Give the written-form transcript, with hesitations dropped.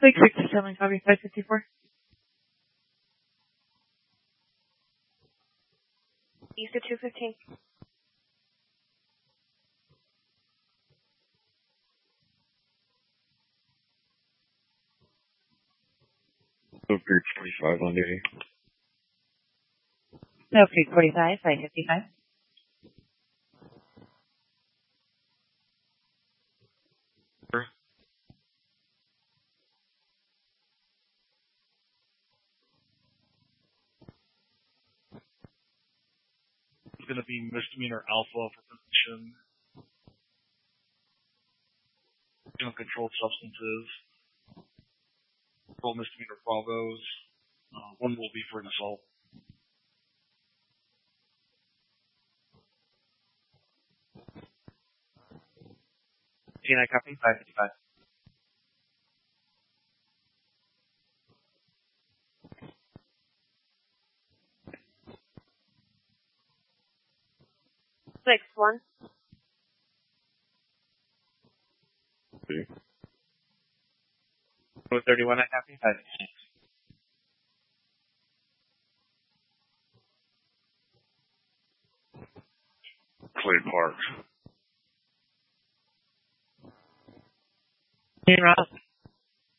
Like 67, copy 554. East of 215. Oak Creek 45 on duty. Oak Creek 45, 555. It's going to be misdemeanor alpha for possession of controlled substances. Controlled misdemeanor bravos. One will be for an assault. TNI copy 555. Six one. See. 31, I copy 556. Clay Park. Ross